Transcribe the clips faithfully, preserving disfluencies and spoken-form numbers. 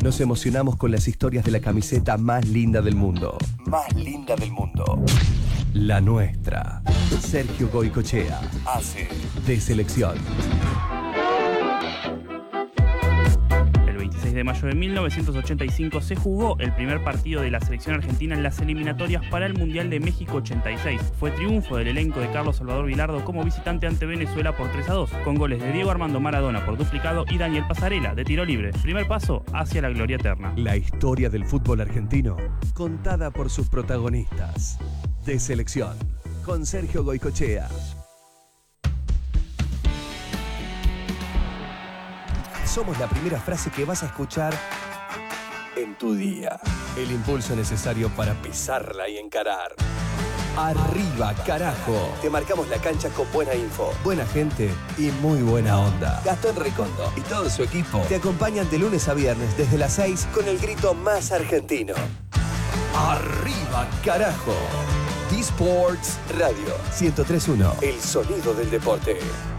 Nos emocionamos con las historias de la camiseta más linda del mundo. Más linda del mundo. La nuestra. Sergio Goycochea hace de selección. El veintiséis de mayo de mil novecientos ochenta y cinco se jugó el primer partido de la selección argentina en las eliminatorias para el Mundial de México ochenta y seis. Fue triunfo del elenco de Carlos Salvador Vilardo como visitante ante Venezuela por tres a dos, con goles de Diego Armando Maradona por duplicado y Daniel Pasarela de tiro libre. Primer paso hacia la gloria eterna. La historia del fútbol argentino, contada por sus protagonistas. De selección, con Sergio Goycochea. Somos la primera frase que vas a escuchar en tu día. El impulso necesario para pisarla y encarar. Arriba, carajo. Te marcamos la cancha con buena info, buena gente y muy buena onda. Gastón Recondo y todo su equipo te acompañan de lunes a viernes desde las seis con el grito más argentino. Arriba, carajo. D-Sports Radio ciento tres punto uno. El sonido del deporte.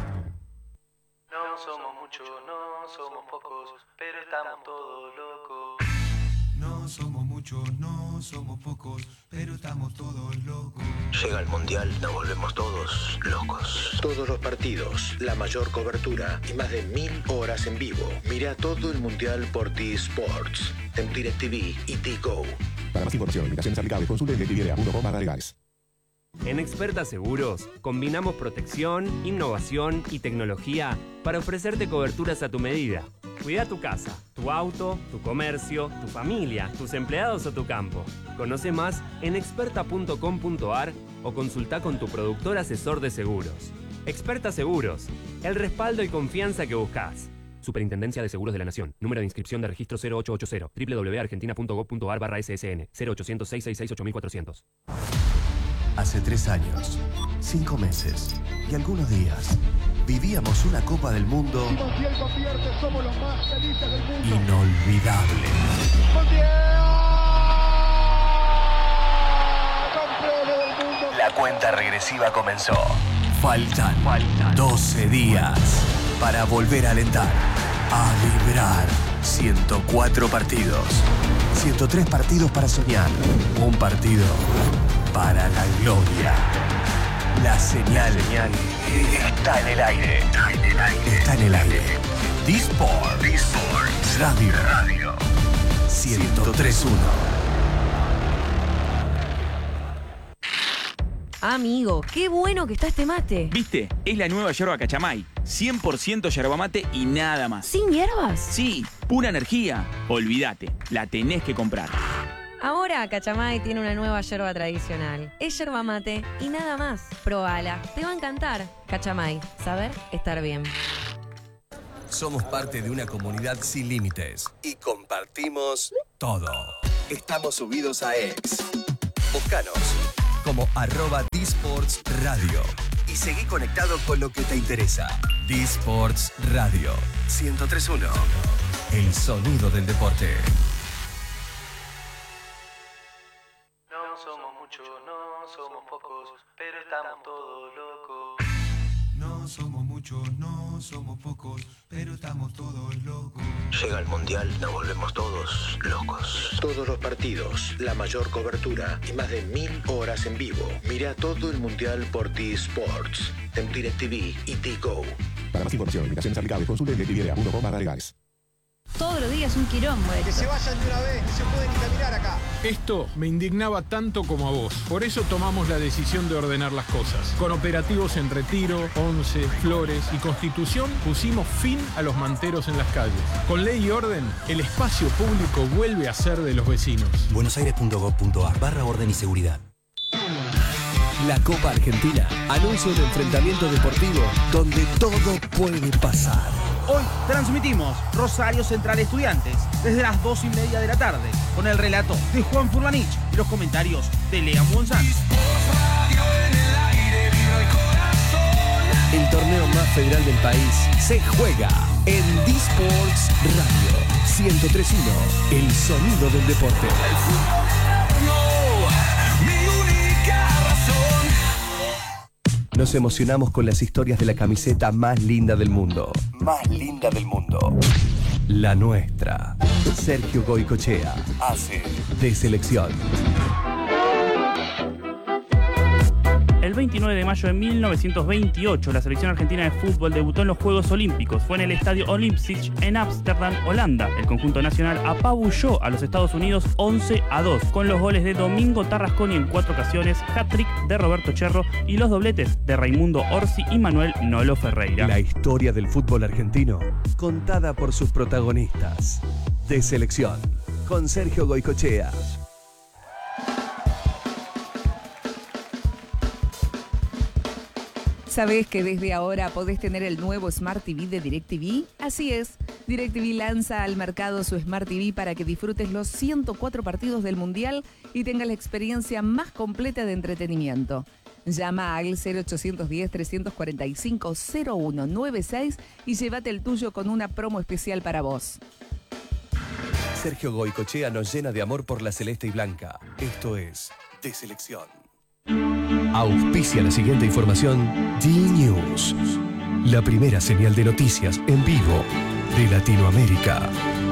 No somos muchos, no somos pocos, pero estamos todos locos. No somos muchos, no somos pocos, pero estamos todos locos. Llega el Mundial, nos volvemos todos locos. Todos los partidos, la mayor cobertura y más de mil horas en vivo. Mira todo el Mundial por D-Sports, en DirecTV y D-Go. Para más información, limitaciones aplicables, consulte directv punto com barra legales. En Experta Seguros, combinamos protección, innovación y tecnología para ofrecerte coberturas a tu medida. Cuida tu casa, tu auto, tu comercio, tu familia, tus empleados o tu campo. Conoce más en experta punto com punto ar o consulta con tu productor asesor de seguros. Experta Seguros, el respaldo y confianza que buscas. Superintendencia de Seguros de la Nación. Número de inscripción de registro cero ocho ocho cero. doble u doble u doble u punto argentina punto gov punto ar barra S S N. cero ochocientos, seiscientos sesenta y seis, ocho mil cuatrocientos. Hace tres años, cinco meses y algunos días, vivíamos una Copa del Mundo inolvidable. La cuenta regresiva comenzó. Faltan, Faltan doce días para volver a alentar, a vibrar. ciento cuatro partidos, ciento tres partidos para soñar, un partido para la gloria. La señal, señal está en el aire. Está en el aire. Está en el aire. D-Sports Radio. Radio. ciento tres punto uno. Amigo, qué bueno que está este mate. ¿Viste? Es la nueva yerba Cachamay. cien por ciento yerba mate y nada más. ¿Sin hierbas? Sí, pura energía. Olvídate, la tenés que comprar. Ahora Cachamay tiene una nueva yerba tradicional. Es yerba mate y nada más. Probala, te va a encantar. Cachamay, saber estar bien. Somos parte de una comunidad sin límites y compartimos todo. Estamos subidos a X. Búscanos como arroba D-Sports Radio y seguí conectado con lo que te interesa. D-Sports Radio ciento tres punto uno. El sonido del deporte. No somos muchos, no somos pocos, pero estamos todos locos. No somos muchos, no somos pocos, pero estamos todos locos. Llega el Mundial, nos volvemos todos locos. Todos los partidos, la mayor cobertura y más de mil horas en vivo. Mira todo el Mundial por D-Sports, en DirecTV y D-Go. Para más información, limitaciones aplicables, consulte directv punto com barra legales. Todos los días un quilombo. Que se vayan de una vez, no se puede ni caminar acá. Esto me indignaba tanto como a vos. Por eso tomamos la decisión de ordenar las cosas. Con operativos en Retiro, Once, Flores y Constitución pusimos fin a los manteros en las calles. Con ley y orden, el espacio público vuelve a ser de los vecinos. buenosaires punto gov punto ar barra orden y seguridad. La Copa Argentina anuncia un enfrentamiento deportivo donde todo puede pasar. Hoy transmitimos Rosario Central Estudiantes desde las dos y media de la tarde con el relato de Juan Furlanich y los comentarios de Lea Monzán. El torneo más federal del país se juega en D-Sports Radio ciento tres punto uno. El sonido del deporte. El fútbol no, mi única razón. Nos emocionamos con las historias de la camiseta más linda del mundo. Más linda del mundo. La nuestra. Sergio Goicochea hace de selección. El veintinueve de mayo de mil novecientos veintiocho, la selección argentina de fútbol debutó en los Juegos Olímpicos. Fue en el estadio Olympisch en Ámsterdam, Holanda. El conjunto nacional apabulló a los Estados Unidos once a dos, con los goles de Domingo Tarrasconi en cuatro ocasiones, hat-trick de Roberto Cherro y los dobletes de Raimundo Orsi y Manuel Nolo Ferreira. La historia del fútbol argentino, contada por sus protagonistas. De selección, con Sergio Goicochea. ¿Sabés que desde ahora podés tener el nuevo Smart T V de DirecTV? Así es, DirecTV lanza al mercado su Smart T V para que disfrutes los ciento cuatro partidos del Mundial y tengas la experiencia más completa de entretenimiento. Llama al cero ochocientos diez, trescientos cuarenta y cinco, cero uno noventa y seis y llévate el tuyo con una promo especial para vos. Sergio Goicochea nos llena de amor por la celeste y blanca. Esto es De Selección. Auspicia la siguiente información D-News, la primera señal de noticias en vivo de Latinoamérica.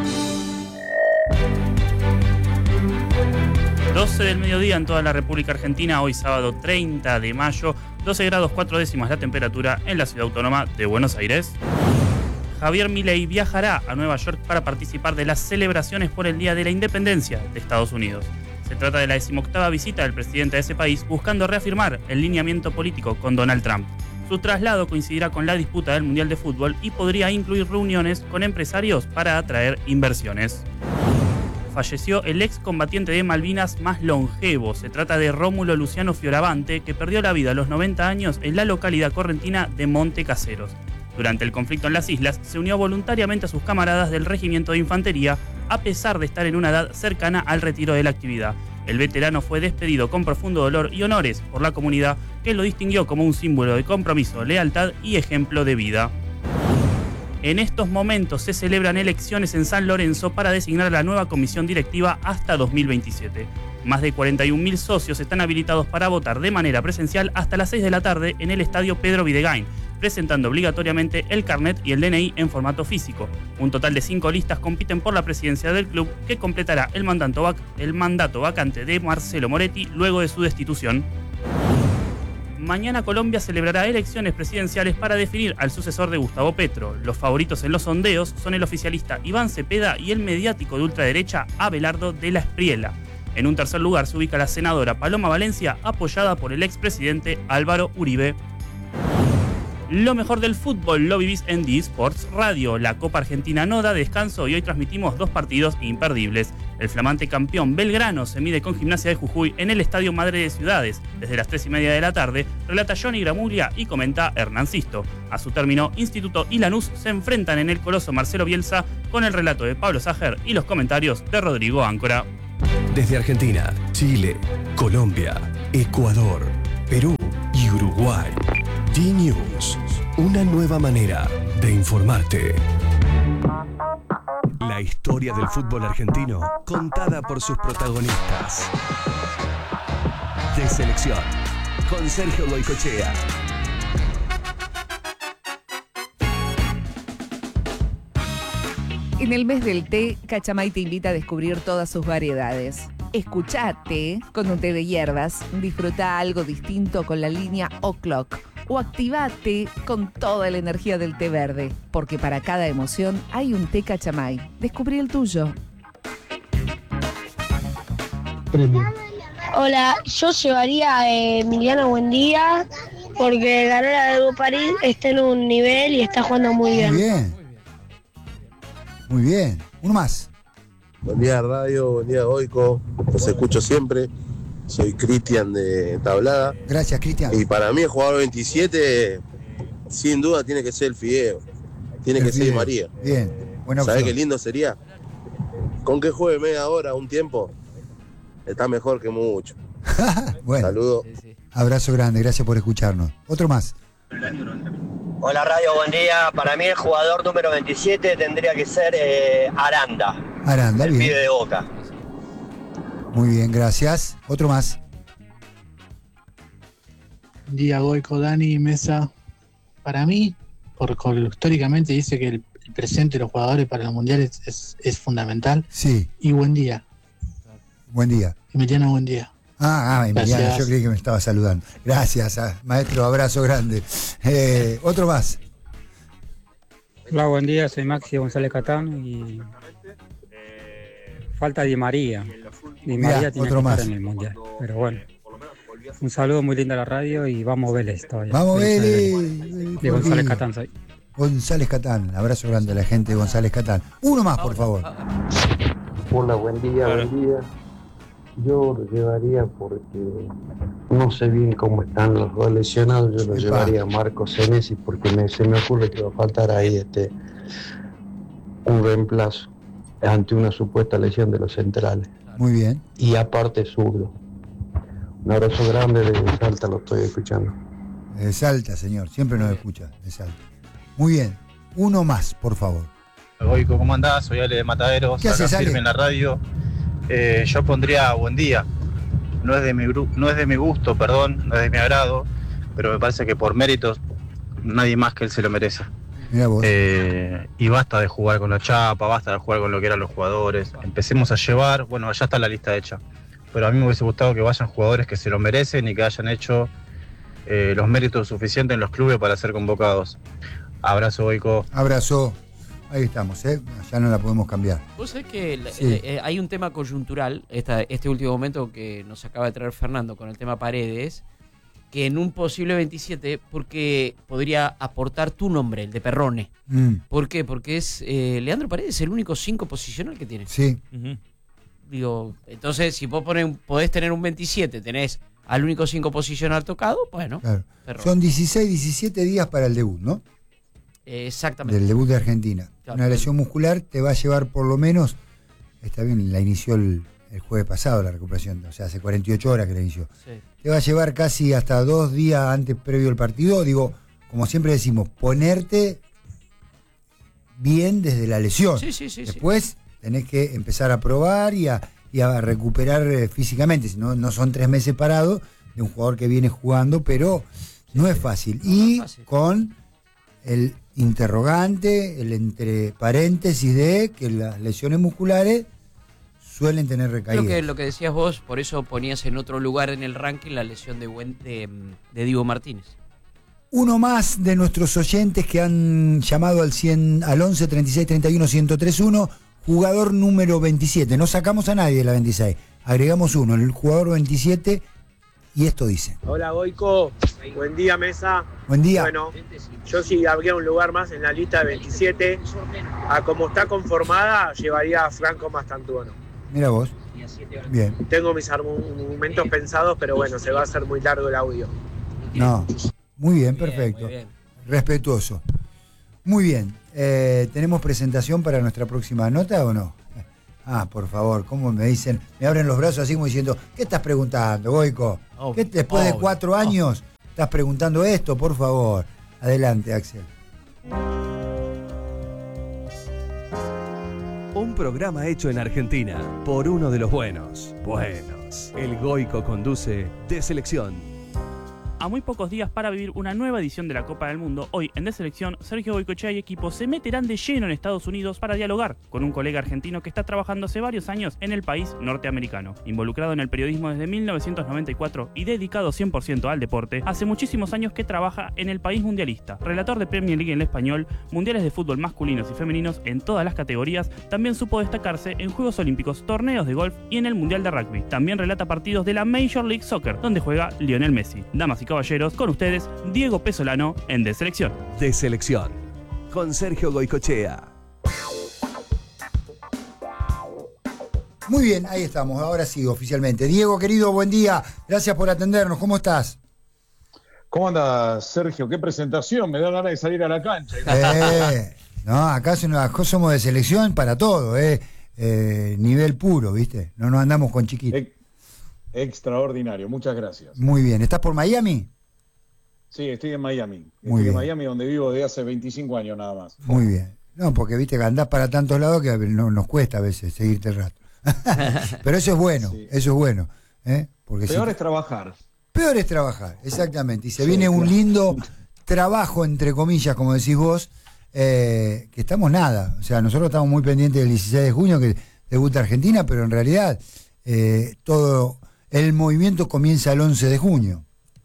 doce del mediodía en toda la República Argentina, hoy sábado treinta de mayo, doce grados cuatro décimas la temperatura en la ciudad autónoma de Buenos Aires. Javier Milei viajará a Nueva York para participar de las celebraciones por el Día de la Independencia de Estados Unidos. Se trata de la decimoctava visita del presidente de ese país buscando reafirmar el lineamiento político con Donald Trump. Su traslado coincidirá con la disputa del Mundial de Fútbol y podría incluir reuniones con empresarios para atraer inversiones. Falleció el excombatiente de Malvinas más longevo. Se trata de Rómulo Luciano Fioravante, que perdió la vida a los noventa años en la localidad correntina de Monte Caseros. Durante el conflicto en las islas, se unió voluntariamente a sus camaradas del Regimiento de Infantería, a pesar de estar en una edad cercana al retiro de la actividad. El veterano fue despedido con profundo dolor y honores por la comunidad, que lo distinguió como un símbolo de compromiso, lealtad y ejemplo de vida. En estos momentos se celebran elecciones en San Lorenzo para designar a la nueva comisión directiva hasta dos mil veintisiete. Más de cuarenta y un mil socios están habilitados para votar de manera presencial hasta las seis de la tarde en el estadio Pedro Videgain, presentando obligatoriamente el carnet y el D N I en formato físico. Un total de cinco listas compiten por la presidencia del club, que completará el mandato, vac- el mandato vacante de Marcelo Moretti luego de su destitución. Mañana Colombia celebrará elecciones presidenciales para definir al sucesor de Gustavo Petro. Los favoritos en los sondeos son el oficialista Iván Cepeda y el mediático de ultraderecha Abelardo de la Espriella. En un tercer lugar se ubica la senadora Paloma Valencia, apoyada por el expresidente Álvaro Uribe. Lo mejor del fútbol lo vivís en D Sports Radio. La Copa Argentina no da descanso y hoy transmitimos dos partidos imperdibles. El flamante campeón Belgrano se mide con Gimnasia de Jujuy en el Estadio Madre de Ciudades. Desde las tres y media de la tarde, relata Johnny Gramuglia y comenta Hernán Sisto. A su término, Instituto y Lanús se enfrentan en el Coloso Marcelo Bielsa, con el relato de Pablo Sajer y los comentarios de Rodrigo Áncora. Desde Argentina, Chile, Colombia, Ecuador, Perú y Uruguay. D-News, una nueva manera de informarte. La historia del fútbol argentino, contada por sus protagonistas. De Selección, con Sergio Goicochea. En el mes del té, Cachamay te invita a descubrir todas sus variedades. Escuchate con un té de hierbas, disfruta algo distinto con la línea O'Clock o activate con toda la energía del té verde, porque para cada emoción hay un té Cachamay. Descubrí el tuyo. Hola, yo llevaría a Emiliano Buendía porque ganó la de París, está en un nivel y está jugando muy bien. Muy bien. Muy bien. Uno más. Buen día Radio, buen día Goico, los escucho siempre, soy Cristian de Tablada. Gracias Cristian. Y para mí el jugador veintisiete, sin duda tiene que ser el Fideo, tiene El que ser Fideo. María. Bien, buena ¿Sabés opción. qué lindo sería? Con que juegue media hora, un tiempo, está mejor que mucho. Bueno, saludos. Abrazo grande, gracias por escucharnos. Otro más. Hola Radio, buen día. Para mí el jugador número veintisiete tendría que ser eh, Aranda, Aranda, el bien. pibe de Boca. Muy bien, gracias. Otro más. Día Goico, Dani, Mesa. Para mí, porque históricamente dice que el el presente de los jugadores para los mundiales es, es fundamental. Sí. Y buen día. Buen día. Emiliano, buen día. Ah, ah Emiliano, Gracias. yo creí que me estaba saludando. Gracias, ah, maestro, abrazo grande. Eh, otro más. Hola, buen día, soy Maxi González Catán y falta Di María. Di María Mirá, tiene otro que más. estar en el mundial, pero bueno. Un saludo muy lindo a la radio y vamos Vélez todavía. Vamos, Vélez. De González Catán soy. González Catán, abrazo grande a la gente de González Catán. Uno más, por favor. Hola, buen día, buen día. Yo lo llevaría porque no sé bien cómo están los dos lesionados. Yo lo Epa. llevaría a Marcos Senesi porque me, se me ocurre que va a faltar ahí este un reemplazo ante una supuesta lesión de los centrales. Muy bien. Y aparte zurdo. Un abrazo grande desde Salta, lo estoy escuchando. De Salta, señor, siempre nos escucha, de Salta. Muy bien, uno más, por favor. Goico, ¿cómo andás? Soy Ale de Mataderos, ¿Qué acá haces, Ale? firme en la radio. Eh, yo pondría buen día. No es de mi gru- no es de mi gusto, perdón, no es de mi agrado, pero me parece que por méritos nadie más que él se lo merece. Mirá vos. Eh, y basta de jugar con la chapa, basta de jugar con lo que eran los jugadores. Empecemos a llevar, bueno, ya está la lista hecha. Pero a mí me hubiese gustado que vayan jugadores que se lo merecen y que hayan hecho eh, los méritos suficientes en los clubes para ser convocados. Abrazo, Goico. Abrazo. Ahí estamos, ¿eh? Ya no la podemos cambiar. Vos sabés que el- Sí. el- eh, hay un tema coyuntural, esta, este último momento que nos acaba de traer Fernando con el tema Paredes, que en un posible veintisiete, porque podría aportar tu nombre, el de Perrone. Mm. ¿Por qué? Porque es eh, Leandro Paredes el único cinco posicional que tiene. Sí. Ujú. Digo, entonces si vos ponés, un- podés tener un veintisiete, tenés al único cinco posicional tocado, bueno, Claro. Perrone. Son dieciséis, diecisiete días para el debut, ¿no? Eh, exactamente. Del debut de Argentina. Claro. Una lesión muscular te va a llevar por lo menos, está bien, la inició el, el jueves pasado la recuperación, o sea, hace cuarenta y ocho horas que la inició. Sí. Te va a llevar casi hasta dos días antes previo al partido. Digo, como siempre decimos, ponerte bien desde la lesión. Sí, sí, sí, Después tenés que empezar a probar y a, y a recuperar eh, físicamente. Si no, no son tres meses parados de un jugador que viene jugando, pero no es fácil. Y con el interrogante, el entre paréntesis de que las lesiones musculares suelen tener Creo recaídas. que lo que decías vos, por eso ponías en otro lugar en el ranking la lesión de, Buen- de, de Diego Martínez. Uno más de nuestros oyentes que han llamado al cien, al once treinta y seis treinta y uno ciento treinta y uno, jugador número veintisiete. No sacamos a nadie de la veintiséis, agregamos uno, el jugador veintisiete, y esto dice. Hola Goico, buen día mesa. Buen día. Bueno, yo si habría un lugar más en la lista de veintisiete, a como está conformada, llevaría a Franco Mastantuono. Mira vos. Bien. Tengo mis argumentos pensados, pero bueno, se va a hacer muy largo el audio. No. Muy bien, perfecto. muy bien. Respetuoso. Muy bien. Eh, ¿Tenemos presentación para nuestra próxima nota o no? Ah, por favor, ¿cómo me dicen? Me abren los brazos así como diciendo, ¿qué estás preguntando, Goico? ¿Qué después de obvio. cuatro años estás preguntando esto? Por favor. Adelante, Axel. Un programa hecho en Argentina por uno de los buenos. Buenos. El Goico conduce De Selección. A muy pocos días para vivir una nueva edición de la Copa del Mundo, hoy en De Selección, Sergio Goicoechea y equipo se meterán de lleno en Estados Unidos para dialogar con un colega argentino que está trabajando hace varios años en el país norteamericano. Involucrado en el periodismo desde mil novecientos noventa y cuatro y dedicado cien por ciento al deporte, hace muchísimos años que trabaja en el país mundialista. Relator de Premier League en el español, mundiales de fútbol masculinos y femeninos en todas las categorías, también supo destacarse en Juegos Olímpicos, torneos de golf y en el Mundial de Rugby. También relata partidos de la Major League Soccer, donde juega Lionel Messi. Damas y caballeros, con ustedes, Diego Pesolano en De Selección. De Selección. Con Sergio Goicoechea. Muy bien, ahí estamos. Ahora sí, oficialmente. Diego, querido, buen día. Gracias por atendernos. ¿Cómo estás? ¿Cómo andas, Sergio? ¿Qué presentación? Me da ganas de salir a la cancha. Eh, no, acá somos de selección para todo, eh. Eh, nivel puro, ¿viste? No nos andamos con chiquitos. Extraordinario, muchas gracias. Muy bien. ¿Estás por Miami? Sí, estoy en Miami. Muy estoy bien. en Miami, donde vivo desde hace veinticinco años nada más. Muy bien. No, porque viste que andás para tantos lados que no, nos cuesta a veces seguirte el rato. Pero eso es bueno, Sí. eso es bueno. ¿eh? Porque Peor si- es trabajar. Peor es trabajar, exactamente. Y se Sí, viene un claro. lindo trabajo, entre comillas, como decís vos, eh, que estamos nada. O sea, nosotros estamos muy pendientes del dieciséis de junio que debuta Argentina, pero en realidad eh, todo el movimiento comienza el once de junio.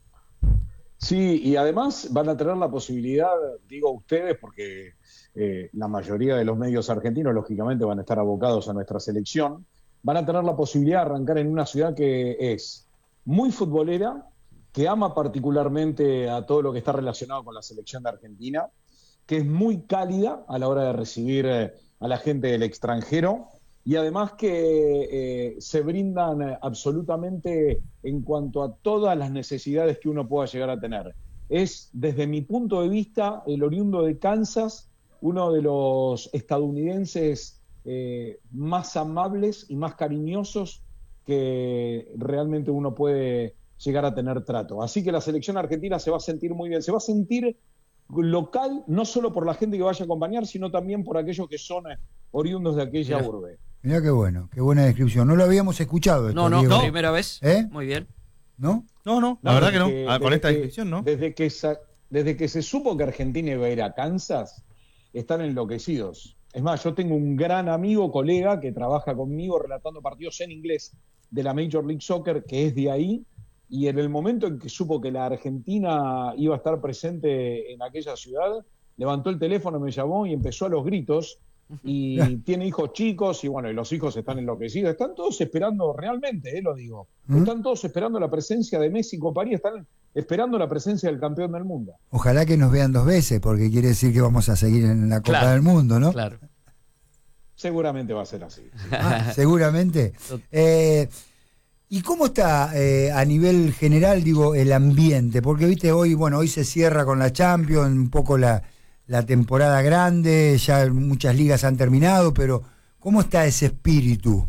Sí, y además van a tener la posibilidad, digo ustedes, porque eh, la mayoría de los medios argentinos lógicamente van a estar abocados a nuestra selección, van a tener la posibilidad de arrancar en una ciudad que es muy futbolera, que ama particularmente a todo lo que está relacionado con la selección de Argentina, que es muy cálida a la hora de recibir eh, a la gente del extranjero, y además que eh, se brindan eh, absolutamente en cuanto a todas las necesidades que uno pueda llegar a tener. Es, desde mi punto de vista, el oriundo de Kansas, uno de los estadounidenses eh, más amables y más cariñosos que realmente uno puede llegar a tener trato. Así que la selección argentina se va a sentir muy bien, se va a sentir local, no solo por la gente que vaya a acompañar, sino también por aquellos que son oriundos de aquella Mirá, urbe. Mirá qué bueno, qué buena descripción. No lo habíamos escuchado. Esto, No, no, Diego. no, primera vez. ¿Eh? Muy bien. ¿No? No, no, la No, verdad que no. desde Ah, con desde esta que- descripción, ¿no? Desde que, sa- desde que se supo que Argentina iba a ir a Kansas, están enloquecidos. Es más, yo tengo un gran amigo, colega, que trabaja conmigo relatando partidos en inglés de la Major League Soccer, que es de ahí, y en el momento en que supo que la Argentina iba a estar presente en aquella ciudad, levantó el teléfono, me llamó y empezó a los gritos, y tiene hijos chicos, y bueno, y los hijos están enloquecidos. Están todos esperando, realmente, eh, lo digo, ¿Mm? están todos esperando la presencia de Messi con París, están esperando la presencia del campeón del mundo. Ojalá que nos vean dos veces, porque quiere decir que vamos a seguir en la Copa Claro, del Mundo, ¿no? Claro. Seguramente va a ser así. sí. Ah, seguramente. Eh, ¿Y cómo está eh, a nivel general, digo, el ambiente? Porque, viste, hoy, bueno, hoy se cierra con la Champions, un poco la, la temporada grande, ya muchas ligas han terminado, pero ¿cómo está ese espíritu?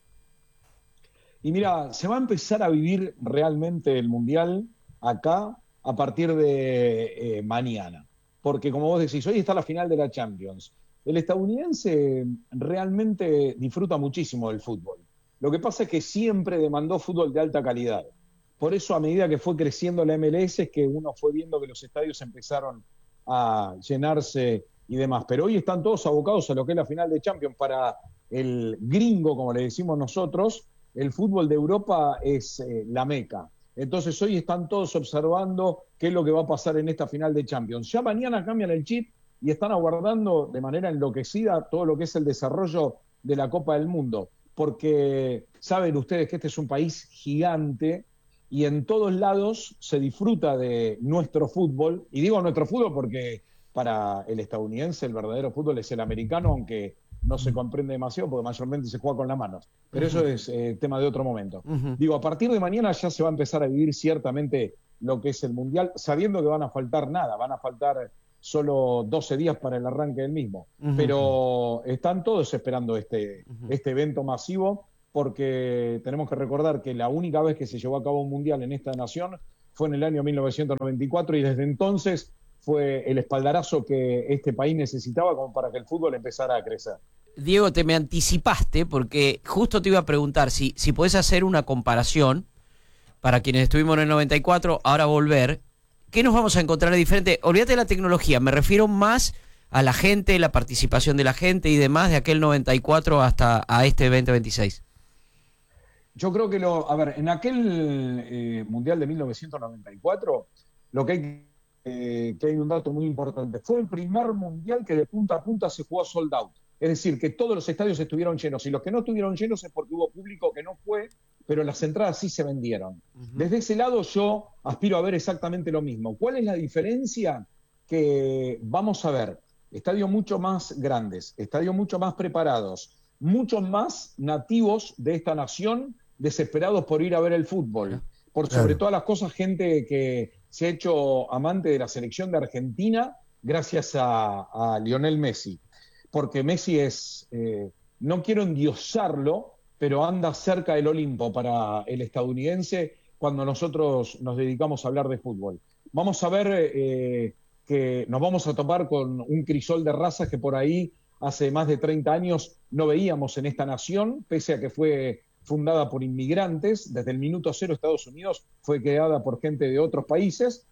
Y mira, se va a empezar a vivir realmente el Mundial acá a partir de eh, mañana. Porque como vos decís, hoy está la final de la Champions. El estadounidense realmente disfruta muchísimo del fútbol. Lo que pasa es que siempre demandó fútbol de alta calidad. Por eso, a medida que fue creciendo la M L S, es que uno fue viendo que los estadios empezaron a llenarse y demás. Pero hoy están todos abocados a lo que es la final de Champions. Para el gringo, como le decimos nosotros, el fútbol de Europa es eh, la meca. Entonces hoy están todos observando qué es lo que va a pasar en esta final de Champions. Ya mañana cambian el chip y están aguardando de manera enloquecida todo lo que es el desarrollo de la Copa del Mundo. Porque saben ustedes que este es un país gigante y en todos lados se disfruta de nuestro fútbol. Y digo nuestro fútbol porque para el estadounidense el verdadero fútbol es el americano, aunque no se comprende demasiado porque mayormente se juega con las manos. Pero eso es eh, tema de otro momento. Ujú. Digo, a partir de mañana ya se va a empezar a vivir ciertamente lo que es el Mundial, sabiendo que van a faltar nada, van a faltar solo doce días para el arranque del mismo. Ujú. Pero están todos esperando este, este evento masivo, porque tenemos que recordar que la única vez que se llevó a cabo un Mundial en esta nación fue en el año mil novecientos noventa y cuatro, y desde entonces fue el espaldarazo que este país necesitaba como para que el fútbol empezara a crecer. Diego, te me anticipaste porque justo te iba a preguntar si, si podés hacer una comparación para quienes estuvimos en el noventa y cuatro, ahora volver. ¿Qué nos vamos a encontrar de diferente? Olvídate de la tecnología, me refiero más a la gente, la participación de la gente y demás de aquel noventa y cuatro hasta a este veinte veintiséis. Yo creo que, lo, a ver, en aquel eh, Mundial de mil novecientos noventa y cuatro, lo que hay, eh, que hay un dato muy importante, fue el primer Mundial que de punta a punta se jugó sold out. Es decir, que todos los estadios estuvieron llenos, y los que no estuvieron llenos es porque hubo público que no fue, pero las entradas sí se vendieron. Uh-huh. Desde ese lado yo aspiro a ver exactamente lo mismo. ¿Cuál es la diferencia? Que vamos a ver estadios mucho más grandes, estadios mucho más preparados, muchos más nativos de esta nación desesperados por ir a ver el fútbol. Por sobre claro. todas las cosas, gente que se ha hecho amante de la selección de Argentina gracias a, a Lionel Messi. Porque Messi es, eh, no quiero endiosarlo, pero anda cerca del Olimpo para el estadounidense cuando nosotros nos dedicamos a hablar de fútbol. Vamos a ver eh, que nos vamos a topar con un crisol de razas que por ahí hace más de treinta años no veíamos en esta nación, pese a que fue fundada por inmigrantes. Desde el minuto cero Estados Unidos fue creada por gente de otros países,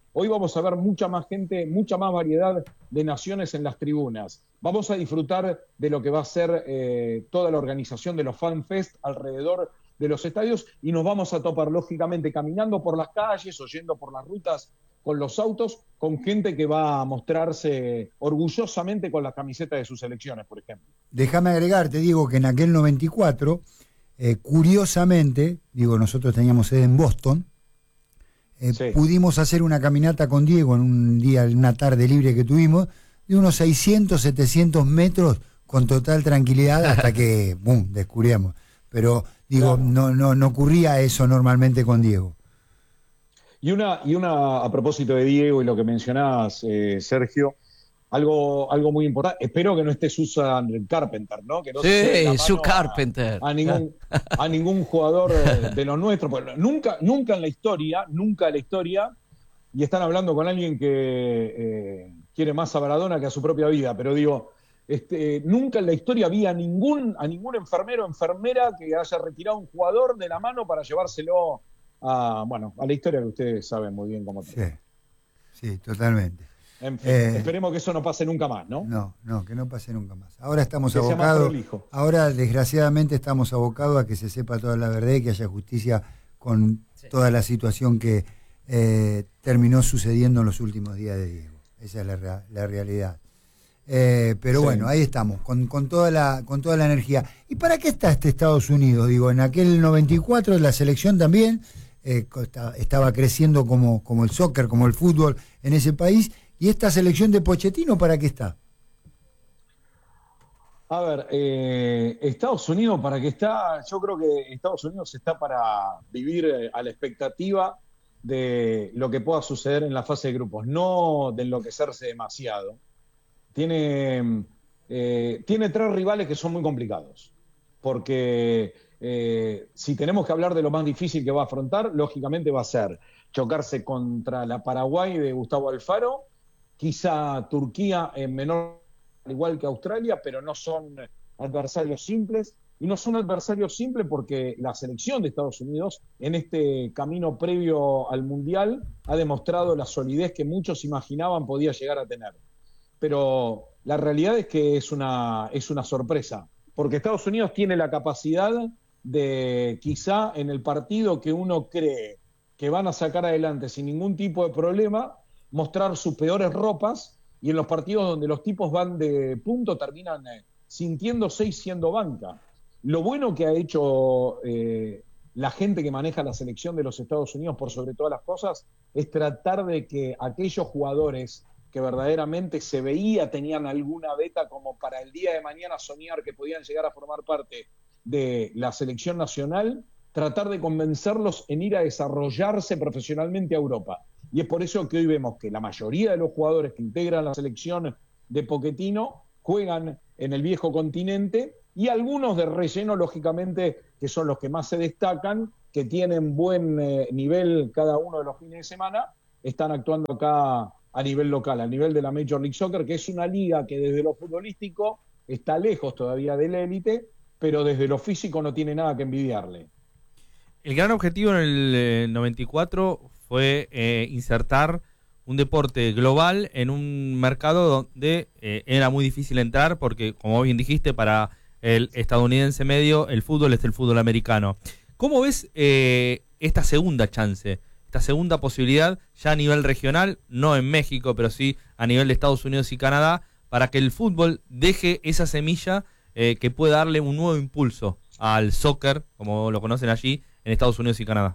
Hoy vamos a ver mucha más gente, mucha más variedad de naciones en las tribunas. Vamos a disfrutar de lo que va a ser eh, toda la organización de los Fan Fest alrededor de los estadios y nos vamos a topar, lógicamente, caminando por las calles o yendo por las rutas con los autos, con gente que va a mostrarse orgullosamente con las camisetas de sus selecciones, por ejemplo. Déjame agregarte, digo, que en aquel noventa y cuatro, eh, curiosamente, digo, nosotros teníamos sede en Boston, eh, sí. pudimos hacer una caminata con Diego en un día, en una tarde libre que tuvimos, de unos seiscientos, setecientos metros con total tranquilidad hasta que, boom, descubríamos. Pero, digo, claro. no, no, no ocurría eso normalmente con Diego. Y una, y una a propósito de Diego y lo que mencionabas, eh, Sergio, algo, algo muy importante. Espero que no esté Susan Carpenter, ¿no? Que no sí, Su Carpenter. A, a, ningún, a ningún jugador de los nuestros. Pues nunca, nunca en la historia, nunca en la historia, y están hablando con alguien que eh, quiere más a Maradona que a su propia vida, pero digo, este, nunca en la historia había ningún, a ningún enfermero o enfermera que haya retirado un jugador de la mano para llevárselo a, bueno, a la historia que ustedes saben muy bien cómo. Sí, sí, totalmente. En fin, eh, esperemos que eso no pase nunca más, ¿no? No, no, que no pase nunca más. Ahora estamos abocados, ahora desgraciadamente estamos abocados a que se sepa toda la verdad y que haya justicia con sí. toda la situación que eh, terminó sucediendo en los últimos días de Diego. Esa es la, la realidad. Eh, pero sí. bueno, ahí estamos, con, con, toda la, con toda la energía. ¿Y para qué está este Estados Unidos? Digo, en aquel noventa y cuatro la selección también eh, estaba creciendo como, como el soccer, como el fútbol en ese país. ¿Y esta selección de Pochettino para qué está? A ver, eh, Estados Unidos para qué está, yo creo que Estados Unidos está para vivir eh, a la expectativa de lo que pueda suceder en la fase de grupos, no de enloquecerse demasiado. Tiene, eh, tiene tres rivales que son muy complicados, porque eh, si tenemos que hablar de lo más difícil que va a afrontar, lógicamente va a ser chocarse contra la Paraguay de Gustavo Alfaro, quizá Turquía en menor, igual que Australia, pero no son adversarios simples, y no son adversarios simples porque la selección de Estados Unidos en este camino previo al Mundial ha demostrado la solidez que muchos imaginaban podía llegar a tener. Pero la realidad es que es una, es una sorpresa, porque Estados Unidos tiene la capacidad de, quizá en el partido que uno cree que van a sacar adelante sin ningún tipo de problema, mostrar sus peores ropas, y en los partidos donde los tipos van de punto terminan eh, sintiéndose y siendo banca. Lo bueno que ha hecho eh, la gente que maneja la selección de los Estados Unidos por sobre todas las cosas es tratar de que aquellos jugadores que verdaderamente se veía tenían alguna beta como para el día de mañana soñar que podían llegar a formar parte de la selección nacional, tratar de convencerlos en ir a desarrollarse profesionalmente a Europa. Y es por eso que hoy vemos que la mayoría de los jugadores que integran la selección de Pochettino juegan en el viejo continente, y algunos de relleno, lógicamente, que son los que más se destacan, que tienen buen eh, nivel cada uno de los fines de semana, están actuando acá a nivel local, a nivel de la Major League Soccer, que es una liga que desde lo futbolístico está lejos todavía de la élite, pero desde lo físico no tiene nada que envidiarle. El gran objetivo en el eh, noventa y cuatro fue eh, insertar un deporte global en un mercado donde eh, era muy difícil entrar, porque, como bien dijiste, para el estadounidense medio, el fútbol es el fútbol americano. ¿Cómo ves eh, esta segunda chance, esta segunda posibilidad, ya a nivel regional, no en México, pero sí a nivel de Estados Unidos y Canadá, para que el fútbol deje esa semilla eh, que pueda darle un nuevo impulso al soccer, como lo conocen allí, en Estados Unidos y Canadá?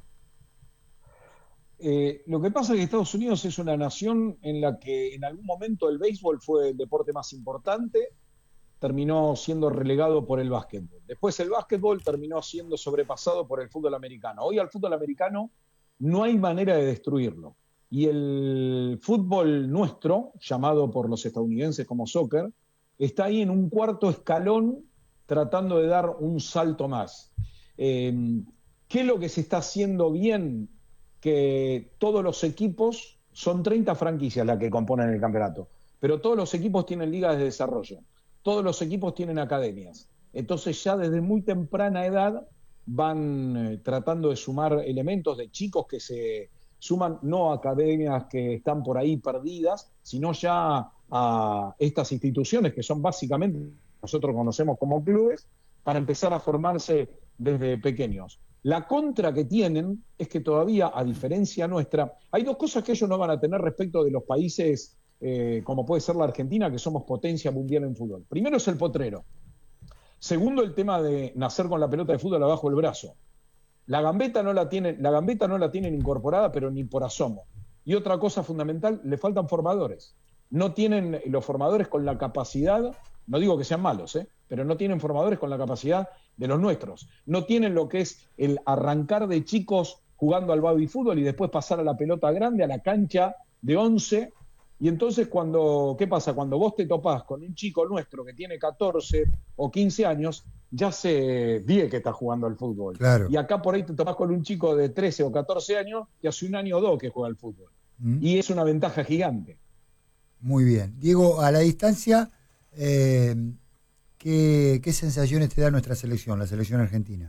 Eh, lo que pasa es que Estados Unidos es una nación en la que en algún momento el béisbol fue el deporte más importante, terminó siendo relegado por el básquetbol. Después el básquetbol terminó siendo sobrepasado por el fútbol americano. Hoy al fútbol americano no hay manera de destruirlo. Y el fútbol nuestro, llamado por los estadounidenses como soccer, está ahí en un cuarto escalón tratando de dar un salto más. Eh, ¿Qué es lo que se está haciendo bien? Que todos los equipos, son treinta franquicias las que componen el campeonato, pero todos los equipos tienen ligas de desarrollo, todos los equipos tienen academias. Entonces ya desde muy temprana edad van eh, tratando de sumar elementos de chicos que se suman no a academias que están por ahí perdidas, sino ya a estas instituciones que son básicamente, nosotros conocemos como clubes, para empezar a formarse desde pequeños. La contra que tienen es que todavía, a diferencia nuestra, hay dos cosas que ellos no van a tener respecto de los países eh, como puede ser la Argentina, que somos potencia mundial en fútbol. Primero es el potrero. Segundo, el tema de nacer con la pelota de fútbol abajo del brazo. La gambeta no la tienen, la gambeta no la tienen incorporada, pero ni por asomo. Y otra cosa fundamental, le faltan formadores. No tienen los formadores con la capacidad, no digo que sean malos, ¿eh? pero no tienen formadores con la capacidad de los nuestros. No tienen lo que es el arrancar de chicos jugando al baby fútbol y después pasar a la pelota grande, a la cancha de once. Y entonces, cuando, ¿qué pasa? Cuando vos te topás con un chico nuestro que tiene catorce o quince años, ya hace diez que está jugando al fútbol. Claro. Y acá por ahí te topás con un chico de trece o catorce años que hace un año o dos que juega al fútbol. Mm. Y es una ventaja gigante. Muy bien. Diego, a la distancia, eh, ¿qué, ¿qué sensaciones te da nuestra selección, la selección argentina?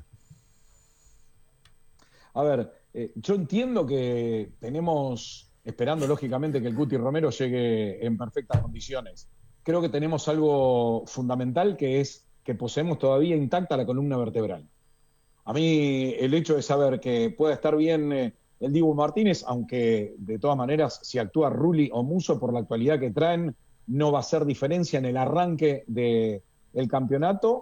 A ver, eh, yo entiendo que tenemos, esperando lógicamente que el Cuti Romero llegue en perfectas condiciones, creo que tenemos algo fundamental, que es que poseemos todavía intacta la columna vertebral. A mí el hecho de saber que pueda estar bien eh, el Dibu Martínez, aunque de todas maneras si actúa Rulli o Musso por la actualidad que traen, no va a hacer diferencia en el arranque de, del campeonato,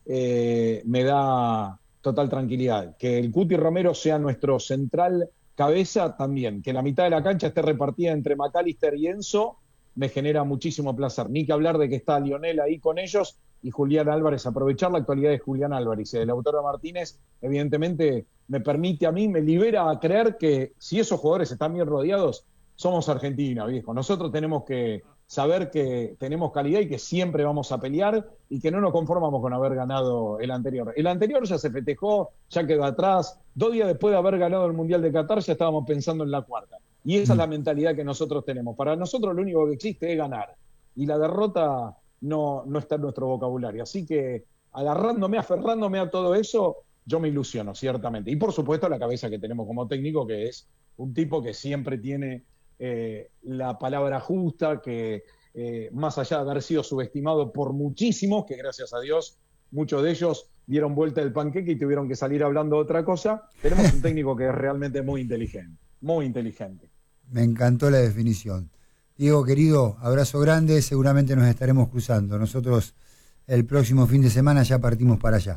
eh, me da total tranquilidad. Que el Cuti Romero sea nuestro central cabeza también, que la mitad de la cancha esté repartida entre McAllister y Enzo, me genera muchísimo placer. Ni que hablar de que está Lionel ahí con ellos y Julián Álvarez, aprovechar la actualidad de Julián Álvarez y de Lautaro Martínez, evidentemente me permite a mí, me libera a creer que si esos jugadores están bien rodeados, somos Argentina, viejo. Nosotros tenemos que saber que tenemos calidad y que siempre vamos a pelear y que no nos conformamos con haber ganado el anterior. El anterior ya se festejó, ya quedó atrás. Dos días después de haber ganado el Mundial de Qatar ya estábamos pensando en la cuarta. Y esa es la mentalidad que nosotros tenemos. Para nosotros lo único que existe es ganar. Y la derrota no, no está en nuestro vocabulario. Así que agarrándome, aferrándome a todo eso, yo me ilusiono, ciertamente. Y por supuesto la cabeza que tenemos como técnico, que es un tipo que siempre tiene eh, la palabra justa, que eh, más allá de haber sido subestimado por muchísimos, que gracias a Dios muchos de ellos dieron vuelta el panqueque y tuvieron que salir hablando de otra cosa, tenemos un técnico que es realmente muy inteligente, muy inteligente. Me encantó la definición. Diego, querido, abrazo grande, seguramente nos estaremos cruzando. Nosotros el próximo fin de semana ya partimos para allá.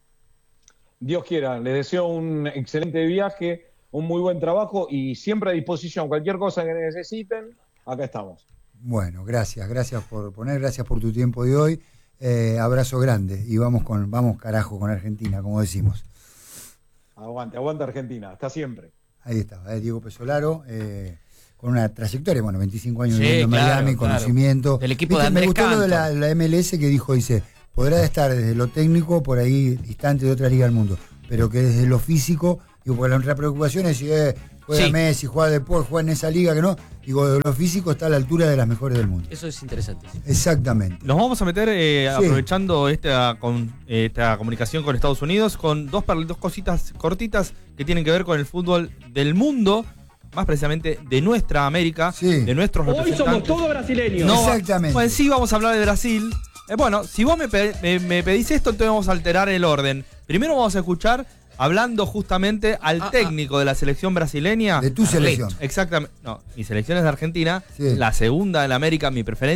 Dios quiera, les deseo un excelente viaje, un muy buen trabajo y siempre a disposición, cualquier cosa que necesiten, acá estamos. Bueno, gracias, gracias por poner, gracias por tu tiempo de hoy. Eh, abrazo grande y vamos con, vamos carajo con Argentina, como decimos. Aguante, aguante Argentina, hasta siempre. Ahí está, eh, Diego Pesolaro, eh, con una trayectoria, bueno, veinticinco años Sí, viviendo en claro, Miami, claro. conocimiento. Del equipo ¿Viste? de Andrés Me gustó lo de la, Canto. la M L S que dijo, dice, podrá estar desde lo técnico por ahí distante de otra liga del mundo, pero que desde lo físico, digo, porque la otra preocupación es si eh, juega Sí. Messi, juega después, juega en esa liga que no, digo, de lo físico está a la altura de las mejores del mundo. Eso es interesante. Sí. Exactamente. Nos vamos a meter, eh, Sí. aprovechando esta, con, eh, esta comunicación con Estados Unidos, con dos, par- dos cositas cortitas que tienen que ver con el fútbol del mundo, más precisamente de nuestra América, de nuestros Hoy somos representantes. todos brasileños. No, Exactamente. Pues sí, vamos a hablar de Brasil. Eh, bueno, si vos me, pe- me- me pedís esto, entonces vamos a alterar el orden. Primero vamos a escuchar, hablando justamente al Ah, técnico de la selección brasileña. De tu selección. Exactamente. No, mi selección es de Argentina. Sí. La segunda en América, mi preferencia.